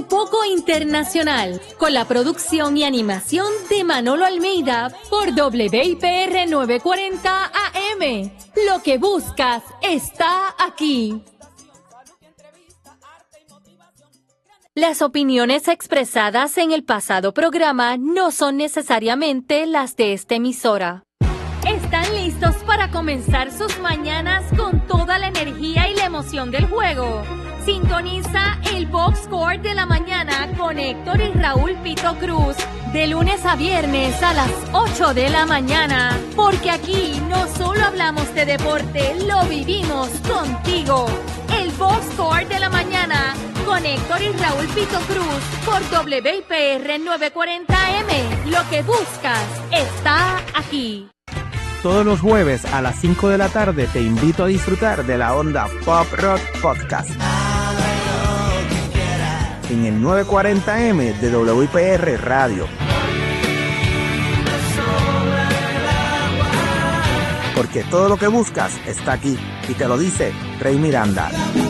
Un poco internacional, con la producción y animación de Manolo Almeida por WIPR 940 AM. Lo que buscas está aquí. Las opiniones expresadas en el pasado programa no son necesariamente las de esta emisora. ¿Están listos para comenzar sus mañanas con toda la energía y la emoción del juego? Sintoniza el Box Score de la mañana con Héctor y Raúl Pito Cruz de lunes a viernes a las 8 de la mañana, porque aquí no solo hablamos de deporte, lo vivimos contigo. El Box Score de la mañana con Héctor y Raúl Pito Cruz por WIPR 940M. Lo que buscas está aquí. Todos los jueves a las 5 de la tarde te invito a disfrutar de la Onda Pop Rock Podcast en el 940M de WIPR Radio. Porque todo lo que buscas está aquí, y te lo dice Rey Miranda.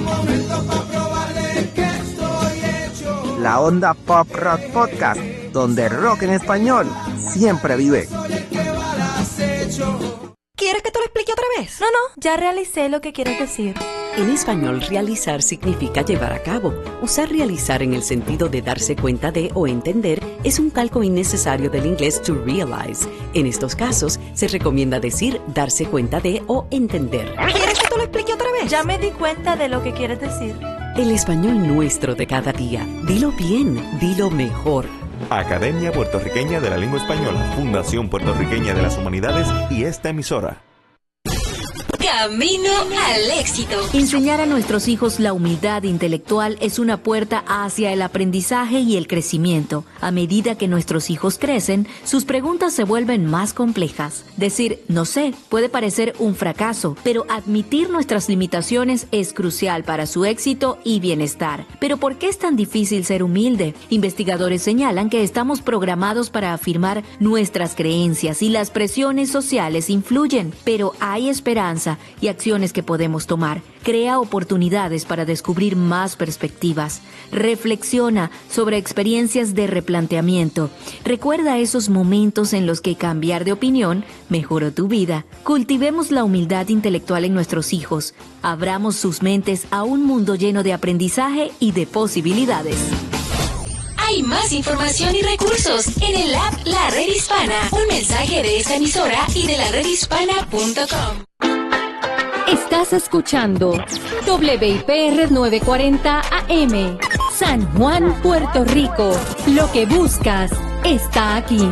La Onda Pop Rock Podcast, donde el rock en español siempre vive. ¿Quieres que te lo explique otra vez? No, ya realicé lo que quieres decir. En español, realizar significa llevar a cabo. Usar realizar en el sentido de darse cuenta de o entender es un calco innecesario del inglés to realize. En estos casos, se recomienda decir darse cuenta de o entender. ¿Quieres que te lo explique otra vez? Ya me di cuenta de lo que quieres decir. El español nuestro de cada día. Dilo bien, dilo mejor. Academia Puertorriqueña de la Lengua Española, Fundación Puertorriqueña de las Humanidades y esta emisora. Camino al éxito. Enseñar a nuestros hijos la humildad intelectual es una puerta hacia el aprendizaje y el crecimiento. A medida que nuestros hijos crecen, sus preguntas se vuelven más complejas. Decir "no sé" puede parecer un fracaso, pero admitir nuestras limitaciones es crucial para su éxito y bienestar. ¿Pero por qué es tan difícil ser humilde? Investigadores señalan que estamos programados para afirmar nuestras creencias y las presiones sociales influyen, pero hay esperanza y acciones que podemos tomar. Crea oportunidades para descubrir más perspectivas. Reflexiona sobre experiencias de replanteamiento. Recuerda esos momentos en los que cambiar de opinión mejoró tu vida. Cultivemos la humildad intelectual en nuestros hijos. Abramos sus mentes a un mundo lleno de aprendizaje y de posibilidades. Hay más información y recursos en el app La Red Hispana. Un mensaje de esta emisora y de laredhispana.com. Estás escuchando WIPR 940 AM, San Juan, Puerto Rico. Lo que buscas está aquí.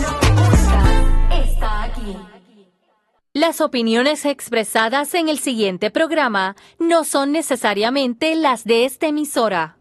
Las opiniones expresadas en el siguiente programa no son necesariamente las de esta emisora.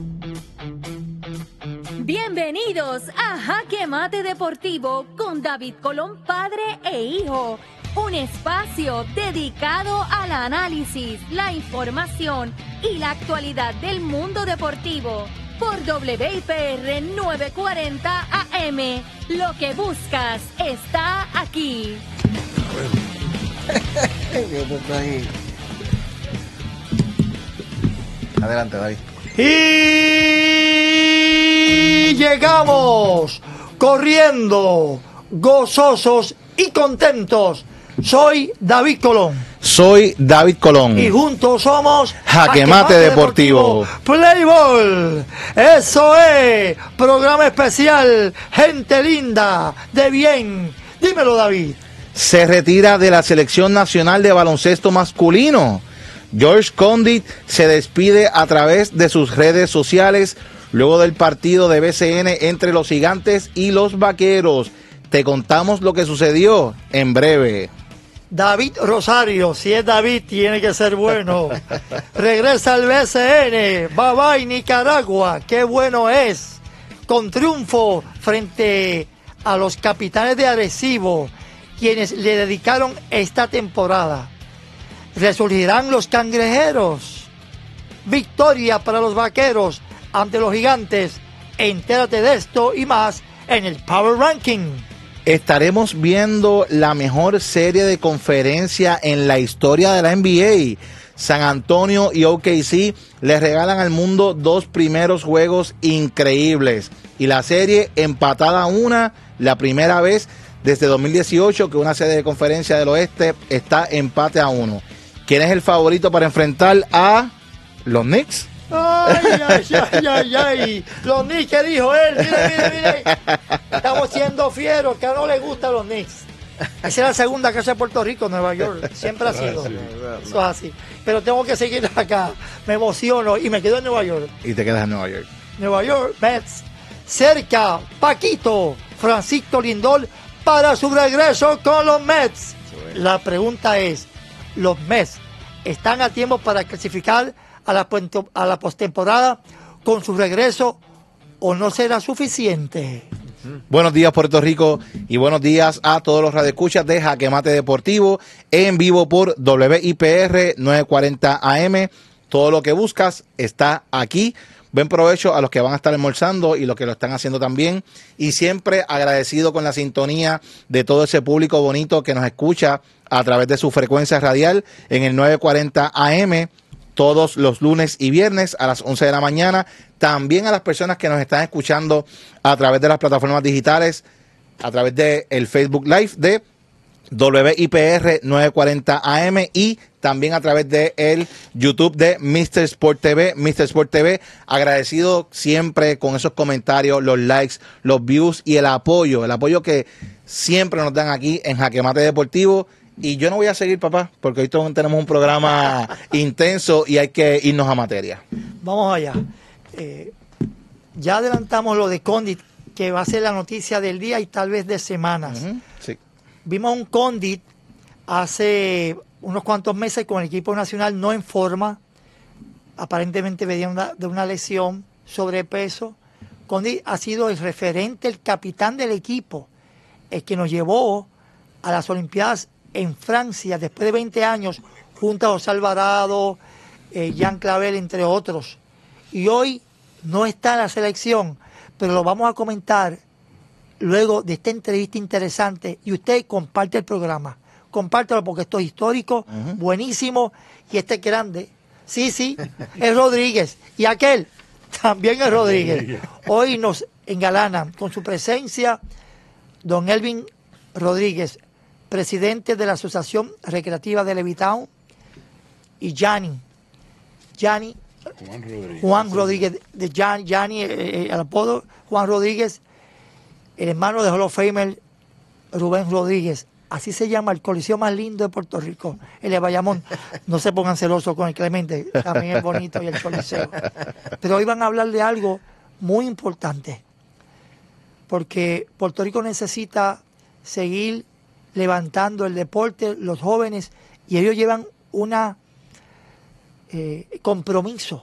Bienvenidos a Jaque Mate Deportivo con David Colón, padre e hijo. Un espacio dedicado al análisis, la información y la actualidad del mundo deportivo por WIPR 940 AM. Lo que buscas está aquí. Adelante, David. Y llegamos corriendo, gozosos y contentos. Soy David Colón. Soy David Colón. Y juntos somos Jaque Mate Deportivo. Play Ball. Eso es. Programa especial. Gente linda. De bien. Dímelo, David. Se retira de la Selección Nacional de Baloncesto Masculino. George Condit se despide a través de sus redes sociales luego del partido de BCN entre los Gigantes y los Vaqueros. Te contamos lo que sucedió en breve. David Rosario, si es David, tiene que ser bueno. Regresa al BCN. Bye bye, Nicaragua. Qué bueno es. Con triunfo frente a los Capitanes de Arecibo, quienes le dedicaron esta temporada. Resurgirán los Cangrejeros. Victoria para los Vaqueros ante los Gigantes. Entérate de esto y más en el Power Ranking. Estaremos viendo la mejor serie de conferencia en la historia de la NBA. San Antonio y OKC le regalan al mundo 2 primeros juegos increíbles. Y la serie empatada a 1, la primera vez desde 2018 que una serie de conferencia del oeste está empate a 1. ¿Quién es el favorito para enfrentar a los Knicks? Ay. Los Knicks, ¿qué dijo él? Mire. Estamos siendo fieros, que no le gustan los Knicks. Esa es la segunda casa de Puerto Rico, Nueva York. Siempre ha sido. Eso es así. Pero tengo que seguir acá. Me emociono y me quedo en Nueva York. Y te quedas en Nueva York. Nueva York, Mets. Cerca, Paquito, Francisco Lindor para su regreso con los Mets. La pregunta es, ¿los Mets están a tiempo para clasificar a la postemporada con su regreso o no será suficiente? Buenos días, Puerto Rico, y buenos días a todos los radioescuchas de Jaque Mate Deportivo en vivo por WIPR 940 AM. Todo lo que buscas está aquí. Buen provecho a los que van a estar almorzando y los que lo están haciendo también. Y siempre agradecido con la sintonía de todo ese público bonito que nos escucha a través de su frecuencia radial en el 940 AM. Todos los lunes y viernes a las 11 de la mañana. También a las personas que nos están escuchando a través de las plataformas digitales, a través del Facebook Live de WIPR 940 AM y también a través de el YouTube de Mr. Sport TV. Mr. Sport TV, agradecido siempre con esos comentarios, los likes, los views y el apoyo que siempre nos dan aquí en Jaque Mate Deportivo. Y yo no voy a seguir, papá, porque hoy tenemos un programa intenso y hay que irnos a materia. Vamos allá. Ya adelantamos lo de Condit, que va a ser la noticia del día y tal vez de semanas. Sí. Vimos un Condit hace unos cuantos meses con el equipo nacional no en forma. Aparentemente venía de una lesión, sobrepeso. Condit ha sido el referente, el capitán del equipo, el que nos llevó a las Olimpiadas en Francia después de 20 años, junto a José Alvarado, Jean Clavel, entre otros. Y hoy no está en la selección, pero lo vamos a comentar luego de esta entrevista interesante. Y usted comparte el programa, compártelo porque esto es histórico, buenísimo, y este es grande. Sí, es Rodríguez. Y aquel también es Rodríguez. Hoy nos engalanan con su presencia don Elvin Rodríguez, presidente de la Asociación Recreativa de Levittown, y Juan Rodríguez, de Gianni, el apodo Juan Rodríguez, el hermano de Hall of Famer Rubén Rodríguez. Así se llama el coliseo más lindo de Puerto Rico, el de Bayamón. No se pongan celosos con el Clemente, también es bonito, y el coliseo. Pero hoy van a hablar de algo muy importante, porque Puerto Rico necesita seguir levantando el deporte, los jóvenes, y ellos llevan una compromiso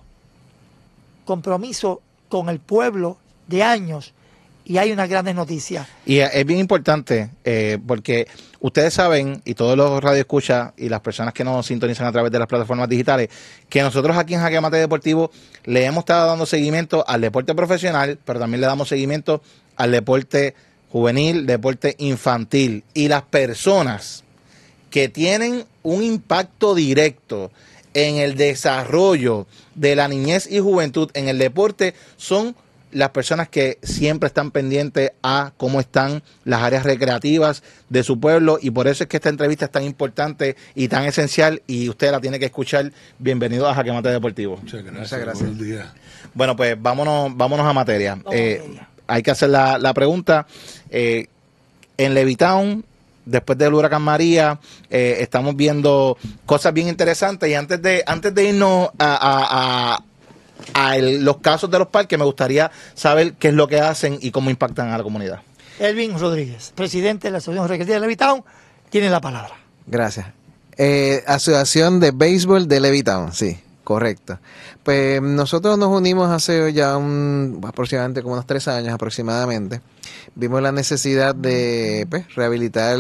con el pueblo de años, y hay unas grandes noticias. Y es bien importante porque ustedes saben, y todos los radioescuchas y las personas que nos sintonizan a través de las plataformas digitales, que nosotros aquí en Jaque Mate Deportivo le hemos estado dando seguimiento al deporte profesional, pero también le damos seguimiento al deporte juvenil, deporte infantil, y las personas que tienen un impacto directo en el desarrollo de la niñez y juventud en el deporte son las personas que siempre están pendientes a cómo están las áreas recreativas de su pueblo, y por eso es que esta entrevista es tan importante y tan esencial, y usted la tiene que escuchar. Bienvenido a Jaque Mate Deportivo. Muchas gracias. Buen día. Bueno, pues vámonos a materia. Hay que hacer la pregunta. En Levittown, después del huracán María, estamos viendo cosas bien interesantes, y antes de irnos a los casos de los parques, me gustaría saber qué es lo que hacen y cómo impactan a la comunidad. Elvin Rodríguez, presidente de la Asociación Recreativa de Levittown, tiene la palabra. Gracias. Asociación de Béisbol de Levittown, sí, correcto. Pues nosotros nos unimos hace ya aproximadamente como unos 3 años aproximadamente. Vimos la necesidad de rehabilitar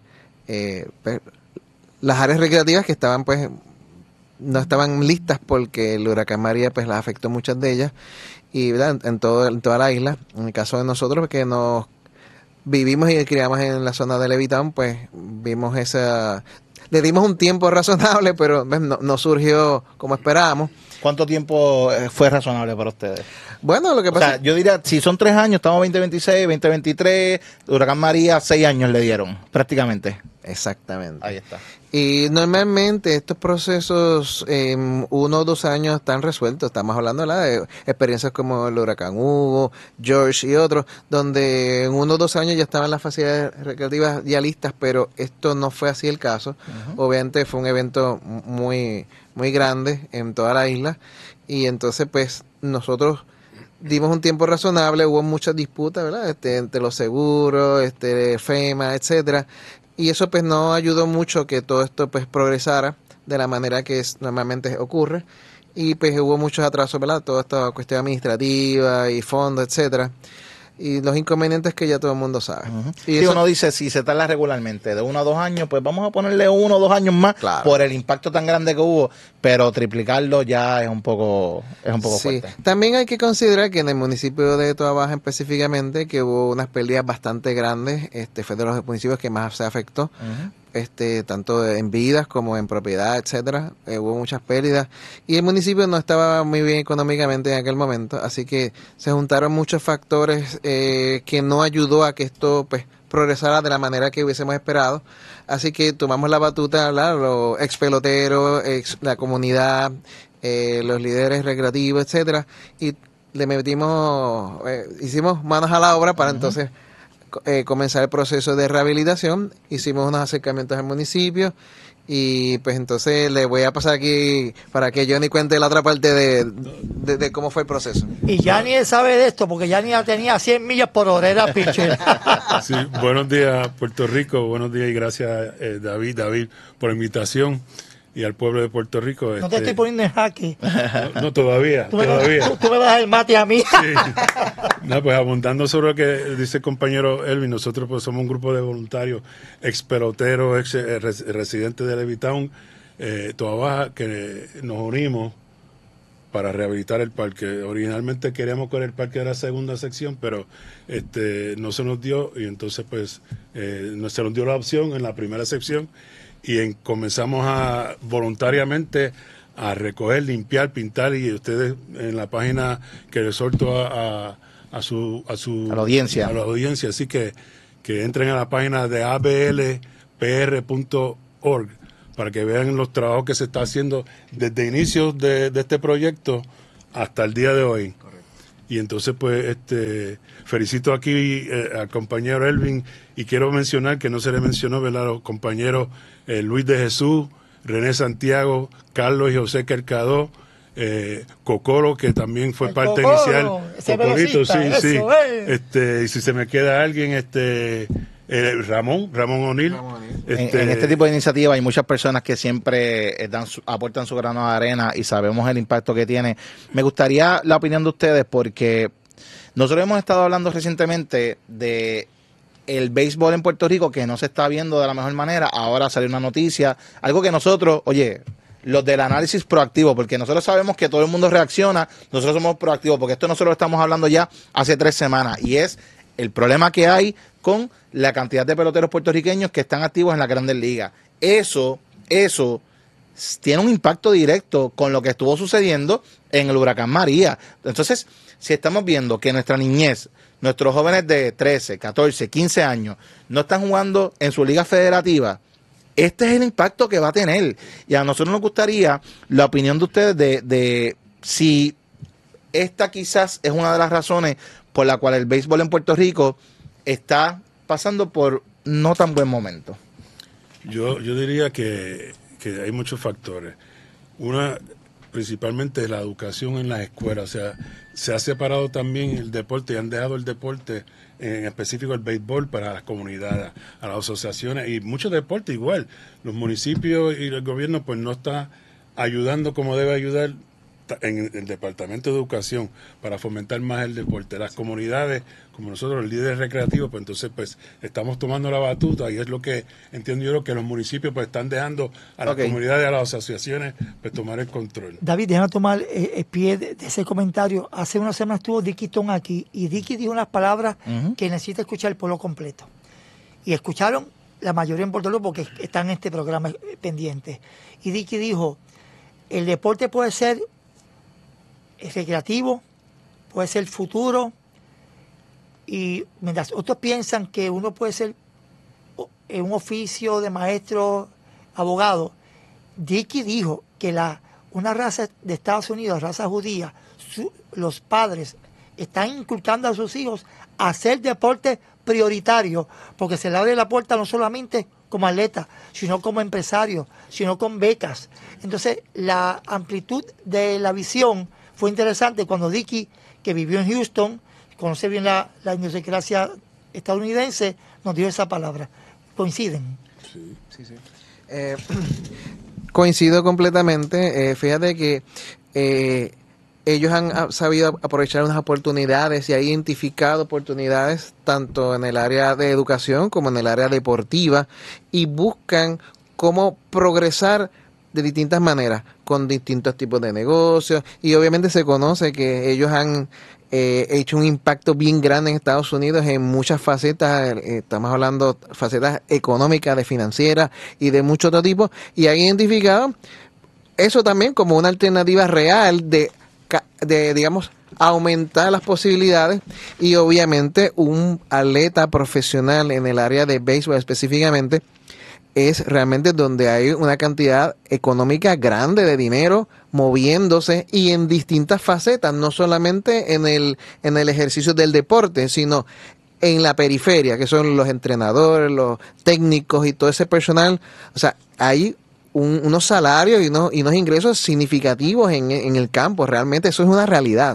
las áreas recreativas que estaban no estaban listas porque el huracán María las afectó muchas de ellas, y ¿verdad? En toda la isla. En el caso de nosotros, que nos vivimos y criamos en la zona de Levittown, pues vimos le dimos un tiempo razonable, pero no surgió como esperábamos. ¿Cuánto tiempo fue razonable para ustedes? Bueno, lo que pasa... O sea, yo diría, si son 3 años, estamos 2026, 2023, Huracán María, 6 años le dieron, prácticamente. Exactamente. Ahí está. Y normalmente estos procesos en 1 o 2 años están resueltos. Estamos hablando de experiencias como el huracán Hugo, George y otros, donde en 1 o 2 años ya estaban las facilidades recreativas ya listas, pero esto no fue así el caso. Obviamente fue un evento muy, muy grande en toda la isla y entonces pues nosotros dimos un tiempo razonable, hubo muchas disputas, ¿verdad? Entre los seguros, FEMA, etcétera. Y eso pues no ayudó mucho que todo esto pues progresara de la manera que normalmente ocurre. Y pues hubo muchos atrasos, ¿verdad? Toda esta cuestión administrativa y fondos, etcétera. Y los inconvenientes que ya todo el mundo sabe. Y si uno dice, si se tarda regularmente de 1 a 2 años, pues vamos a ponerle 1 o 2 años más por el impacto tan grande que hubo, pero triplicarlo ya es un poco fuerte. También hay que considerar que en el municipio de Toa Baja específicamente, que hubo unas pérdidas bastante grandes, fue de los municipios que más se afectó. Tanto en vidas como en propiedad, etcétera, hubo muchas pérdidas y el municipio no estaba muy bien económicamente en aquel momento, así que se juntaron muchos factores que no ayudó a que esto pues progresara de la manera que hubiésemos esperado, así que tomamos la batuta, ¿verdad? Los ex peloteros, la comunidad, los líderes recreativos, etcétera, y le metimos, hicimos manos a la obra para entonces comenzar el proceso de rehabilitación. Hicimos unos acercamientos al municipio y pues entonces le voy a pasar aquí para que Johnny cuente la otra parte de cómo fue el proceso. Y Johnny sabe de esto porque Johnny ya tenía 100 millas por hora, era pitcher. Sí, buenos días Puerto Rico, buenos días y gracias David por la invitación. Y al pueblo de Puerto Rico. No te estoy poniendo en jaque. No, todavía. Tú me vas a dar el mate a mí. Sí. No, pues abundando sobre lo que dice el compañero Elvin, nosotros pues somos un grupo de voluntarios, ex peloteros, ex residentes de Levittown, Toa Baja, que nos unimos para rehabilitar el parque. Originalmente queríamos correr el parque de la segunda sección, pero no se nos dio y entonces pues no se nos dio la opción en la primera sección. Y comenzamos voluntariamente a recoger, limpiar, pintar y ustedes en la página que les solto a la audiencia, así que entren a la página de ablpr.org para que vean los trabajos que se está haciendo desde inicios de este proyecto hasta el día de hoy. Correcto. Y entonces pues felicito aquí al compañero Elvin y quiero mencionar que no se le mencionó, ¿verdad?, a los compañeros Luis de Jesús, René Santiago, Carlos y José Kercadó, Cocoro, que también fue parte inicial. Cocorito, sí. Y si se me queda alguien, Ramón O'Neill. En este tipo de iniciativa hay muchas personas que siempre aportan su grano de arena y sabemos el impacto que tiene. Me gustaría la opinión de ustedes porque nosotros hemos estado hablando recientemente de el béisbol en Puerto Rico que no se está viendo de la mejor manera. Ahora salió una noticia, algo que nosotros, los del análisis proactivo, porque nosotros sabemos que todo el mundo reacciona, nosotros somos proactivos, porque esto nosotros lo estamos hablando ya hace 3 semanas, y es el problema que hay con la cantidad de peloteros puertorriqueños que están activos en la Grandes Ligas. Eso tiene un impacto directo con lo que estuvo sucediendo en el huracán María. Entonces, si estamos viendo que nuestra niñez, nuestros jóvenes de 13, 14, 15 años no están jugando en su liga federativa, este es el impacto que va a tener. Y a nosotros nos gustaría la opinión de ustedes de si esta quizás es una de las razones por la cual el béisbol en Puerto Rico está pasando por no tan buen momento. Yo diría que hay muchos factores. Una, principalmente la educación en las escuelas. O sea, se ha separado también el deporte y han dejado el deporte, en específico el béisbol, para las comunidades, a las asociaciones y muchos deportes igual. Los municipios y el gobierno pues no está ayudando como debe ayudar en el Departamento de Educación para fomentar más el deporte. Las comunidades, como nosotros, los líderes recreativos, pues entonces pues estamos tomando la batuta y es lo que entiendo yo, que los municipios pues están dejando a las comunidades, a las asociaciones, pues tomar el control. David, déjame tomar el pie de ese comentario. Hace una semana estuvo Dicky Tom aquí y Dicky dijo unas palabras que necesita escuchar el pueblo completo. Y escucharon la mayoría en Puerto Rico porque están en este programa pendiente. Y Dicky dijo, el deporte puede ser recreativo, puede ser futuro, y mientras otros piensan que uno puede ser en un oficio de maestro, abogado, Dicky dijo que una raza de Estados Unidos, raza judía, los padres están inculcando a sus hijos a hacer deporte prioritario, porque se le abre la puerta no solamente como atleta, sino como empresario, sino con becas. Entonces, la amplitud de la visión fue interesante cuando Dicky, que vivió en Houston, conoce bien la idiosincrasia estadounidense, nos dio esa palabra. ¿Coinciden? Sí. Coincido completamente. Fíjate que ellos han sabido aprovechar unas oportunidades y han identificado oportunidades tanto en el área de educación como en el área deportiva y buscan cómo progresar de distintas maneras, con distintos tipos de negocios, y obviamente se conoce que ellos han hecho un impacto bien grande en Estados Unidos en muchas facetas, estamos hablando facetas económicas, de financieras y de mucho otro tipo, y han identificado eso también como una alternativa real de digamos, aumentar las posibilidades, y obviamente un atleta profesional en el área de béisbol específicamente es realmente donde hay una cantidad económica grande de dinero moviéndose y en distintas facetas, no solamente en el ejercicio del deporte, sino en la periferia, que son los entrenadores, los técnicos y todo ese personal. O sea, hay unos salarios y unos ingresos significativos en el campo. Realmente eso es una realidad.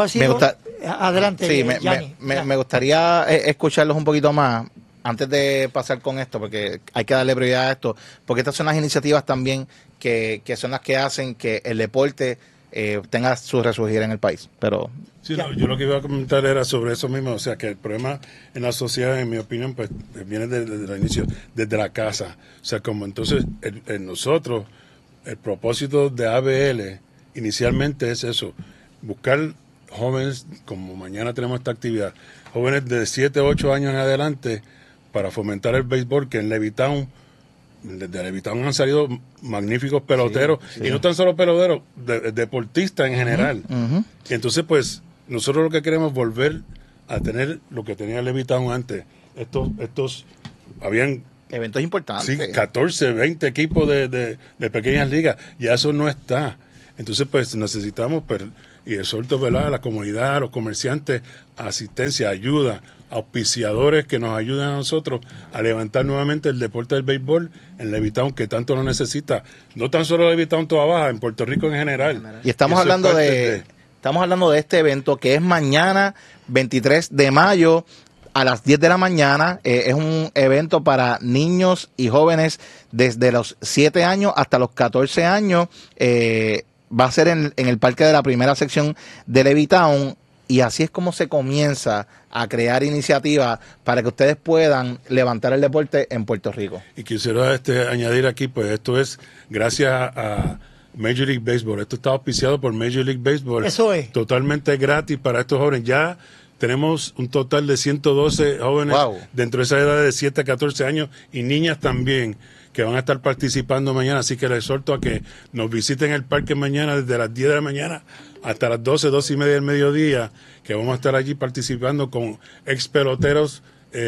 Adelante, sí, me gustaría escucharlos un poquito más antes de pasar con esto, porque hay que darle prioridad a esto, porque estas son las iniciativas también que son las que hacen que el deporte tenga su resurgir en el país. Pero sí, no, yo lo que iba a comentar era sobre eso mismo, o sea, que el problema en la sociedad, en mi opinión, pues viene desde el inicio, desde la casa. O sea, como entonces nosotros, el propósito de ABL inicialmente es eso, buscar jóvenes, como mañana tenemos esta actividad, jóvenes de 7, 8 años en adelante, para fomentar el béisbol, que en Levittown, desde Levittown han salido magníficos peloteros, y no tan solo peloteros, deportistas en general. Y entonces, pues, nosotros lo que queremos es volver a tener lo que tenía Levittown antes. Estos habían eventos importantes. Sí, 14, 20 equipos de pequeñas ligas, y eso no está. Entonces, pues, necesitamos, y exhorto, ¿verdad?, a la comunidad, a los comerciantes, asistencia, ayuda, auspiciadores que nos ayuden a nosotros a levantar nuevamente el deporte del béisbol en Levittown, que tanto lo necesita. No tan solo Levittown, Toda Baja, en Puerto Rico en general. Y estamos hablando de este evento que es mañana, 23 de mayo, a las 10 de la mañana. Es un evento para niños y jóvenes desde los 7 años hasta los 14 años. Va a ser en el parque de la primera sección de Levittown, y así es como se comienza a crear iniciativas para que ustedes puedan levantar el deporte en Puerto Rico. Y quisiera añadir aquí, pues esto es gracias a Major League Baseball. Esto está auspiciado por Major League Baseball. Eso es. Totalmente gratis para estos jóvenes. Ya tenemos un total de 112 jóvenes dentro de esa edad de 7 a 14 años, y niñas también, que van a estar participando mañana. Así que les exhorto a que nos visiten el parque mañana desde las 10 de la mañana hasta las 12 y media del mediodía, que vamos a estar allí participando con ex peloteros,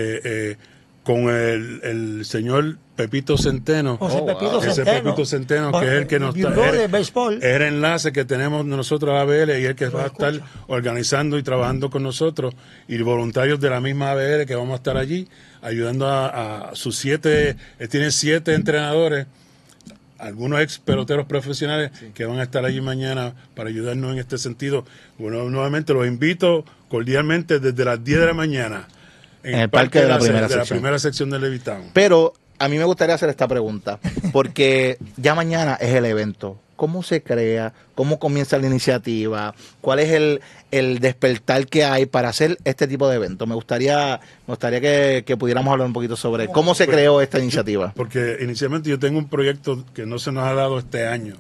con el señor Pepito Centeno. Pepito Centeno, que es el que nos es el enlace que tenemos nosotros a ABL, y el que va a estar organizando y trabajando con nosotros, y voluntarios de la misma ABL que vamos a estar allí ayudando a sus 7, tiene 7 entrenadores, algunos ex peloteros profesionales que van a estar allí mañana para ayudarnos en este sentido. Bueno, nuevamente los invito cordialmente desde las 10 de la mañana en el parque de la primera sección de Levittown. Pero a mí me gustaría hacer esta pregunta, porque ya mañana es el evento. ¿Cómo se crea? ¿Cómo comienza la iniciativa? ¿Cuál es el despertar que hay para hacer este tipo de evento? Me gustaría que pudiéramos hablar un poquito sobre cómo se creó esta iniciativa. Porque inicialmente yo tengo un proyecto que no se nos ha dado este año,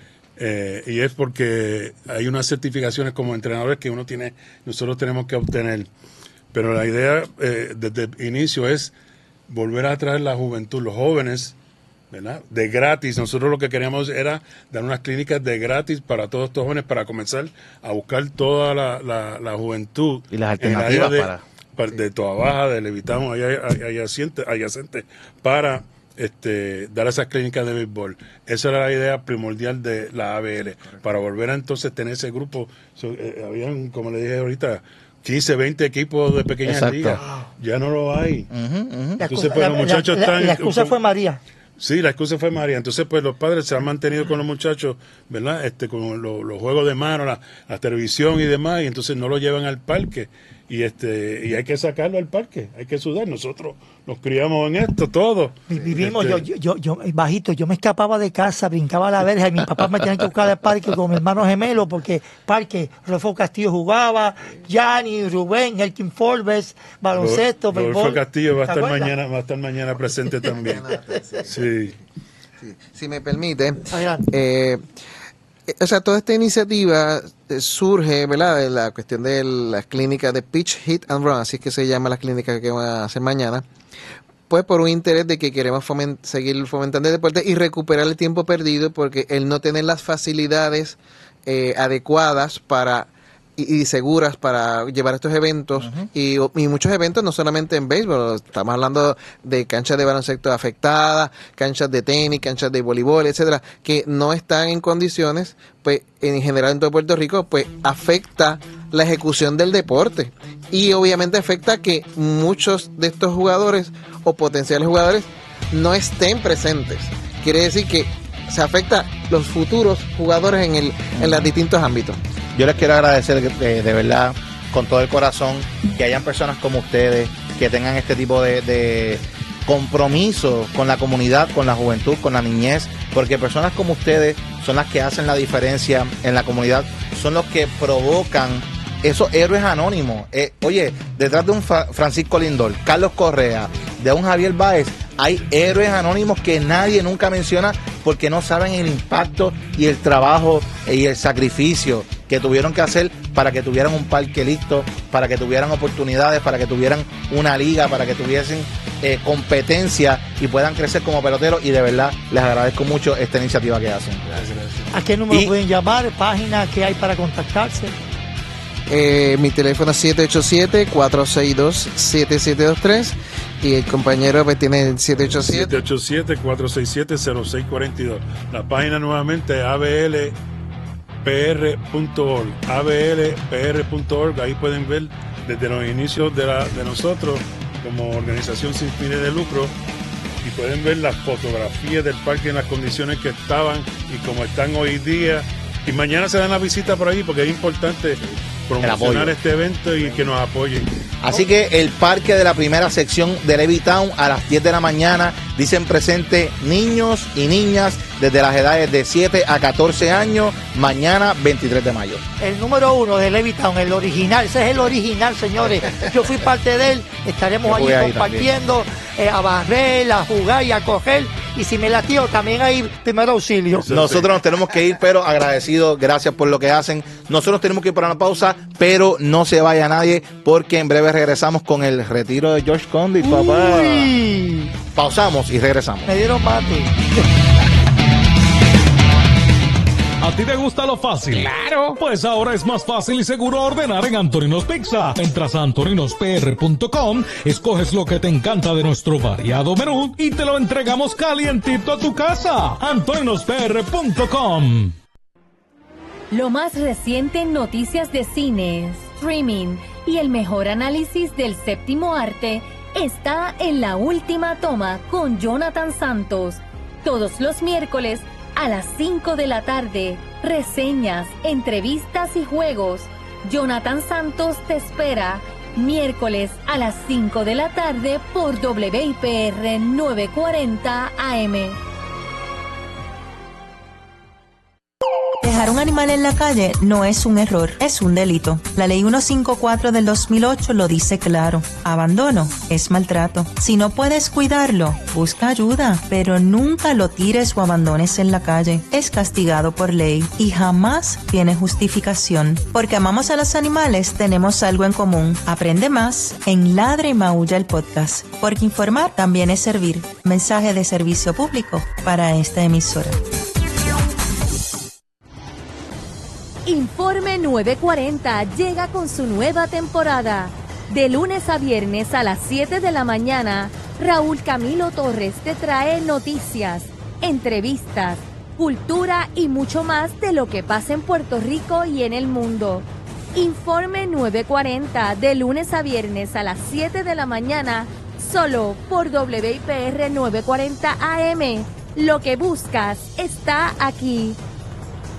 y es porque hay unas certificaciones como entrenadores que nosotros tenemos que obtener. Pero la idea desde el inicio es volver a traer la juventud, los jóvenes, ¿verdad? De gratis. Nosotros lo que queríamos era dar unas clínicas de gratis para todos estos jóvenes, para comenzar a buscar toda la juventud. Y las alternativas de Toa Baja, de Levitown, adyacente, para dar esas clínicas de béisbol. Esa era la idea primordial de la ABL, para volver a entonces tener ese grupo. Habían, como le dije ahorita, 15, 20 equipos de pequeñas ligas. Ya no lo hay. Entonces, pues los muchachos están... La excusa fue María. Sí, la excusa fue María. Entonces, pues los padres se han mantenido con los muchachos, ¿verdad? Con los juegos de mano, la televisión y demás, y entonces no lo llevan al parque. Y hay que sacarlo al parque, hay que sudar. Nosotros nos criamos en esto, todo. Vivimos, yo bajito, yo me escapaba de casa, brincaba a la verja y mis papás me tenían que buscar al parque con mi hermano gemelo, porque parque, Rodolfo Castillo jugaba, Gianni, Rubén, Elkin Forbes, baloncesto, béisbol. Rodolfo Castillo va a estar mañana presente también. Sí. Si me permite, o sea, toda esta iniciativa surge, ¿verdad?, de la cuestión de las clínicas de Pitch, Hit and Run, así es que se llama las clínicas que van a hacer mañana, pues por un interés de que queremos seguir fomentando el deporte y recuperar el tiempo perdido, porque el no tener las facilidades adecuadas para y seguras para llevar estos eventos, y muchos eventos, no solamente en béisbol, estamos hablando de canchas de baloncesto afectadas, canchas de tenis, canchas de voleibol, etcétera, que no están en condiciones, pues en general en todo Puerto Rico, pues afecta la ejecución del deporte, y obviamente afecta que muchos de estos jugadores o potenciales jugadores no estén presentes. Quiere decir que se afecta los futuros jugadores en los distintos ámbitos. Yo les quiero agradecer de verdad, con todo el corazón, que hayan personas como ustedes que tengan este tipo de compromiso con la comunidad, con la juventud, con la niñez, porque personas como ustedes son las que hacen la diferencia en la comunidad, son los que provocan esos héroes anónimos. Oye, detrás de un Francisco Lindor, Carlos Correa, de un Javier Báez, hay héroes anónimos que nadie nunca menciona porque no saben el impacto y el trabajo y el sacrificio que tuvieron que hacer para que tuvieran un parque listo, para que tuvieran oportunidades, para que tuvieran una liga, para que tuviesen competencia y puedan crecer como peloteros, y de verdad les agradezco mucho esta iniciativa que hacen. Gracias. ¿A qué número pueden llamar? ¿Página que hay para contactarse? Mi teléfono es 787-462-7723 y el compañero pues tiene el 787-467-0642. La página nuevamente ablpr.org, ablpr.org. Ahí pueden ver desde los inicios de nosotros como organización sin fines de lucro, y pueden ver las fotografías del parque en las condiciones que estaban y como están hoy día. Y mañana se dan la visita por ahí, porque es importante promocionar este evento y que nos apoyen. Así que el parque de la primera sección de Levittown a las 10 de la mañana, dicen presente niños y niñas desde las edades de 7 a 14 años, mañana 23 de mayo. El número 1 de Levittown, el original, ese es el original, señores. Yo fui parte de él, estaremos allí compartiendo, a barrer, a jugar y a coger. Y si me latió, también hay primer auxilio. Nosotros nos tenemos que ir, pero agradecidos, gracias por lo que hacen. Nosotros tenemos que ir para una pausa, pero no se vaya nadie, porque en breve regresamos con el retiro de George Condit, papá. Pausamos y regresamos. Me dieron mate. ¿A ti te gusta lo fácil? ¡Claro! Pues ahora es más fácil y seguro ordenar en Antonino's Pizza. Entras a antoninos.pr.com, escoges lo que te encanta de nuestro variado menú y te lo entregamos calientito a tu casa. antoninos.pr.com. Lo más reciente en noticias de cine, streaming y el mejor análisis del séptimo arte está en La Última Toma con Jonathan Santos. Todos los miércoles a las 5 de la tarde, reseñas, entrevistas y juegos. Jonathan Santos te espera miércoles a las 5 de la tarde por WIPR 940 AM. Dejar un animal en la calle no es un error, es un delito. La ley 154 del 2008 lo dice claro. Abandono es maltrato. Si no puedes cuidarlo, busca ayuda, pero nunca lo tires o abandones en la calle. Es castigado por ley y jamás tiene justificación. Porque amamos a los animales, tenemos algo en común. Aprende más en Ladra y Maulla el podcast. Porque informar también es servir. Mensaje de servicio público para esta emisora. Informe 940 llega con su nueva temporada. De lunes a viernes a las 7 de la mañana, Raúl Camilo Torres te trae noticias, entrevistas, cultura y mucho más de lo que pasa en Puerto Rico y en el mundo. Informe 940 de lunes a viernes a las 7 de la mañana, solo por WIPR 940 AM. Lo que buscas está aquí.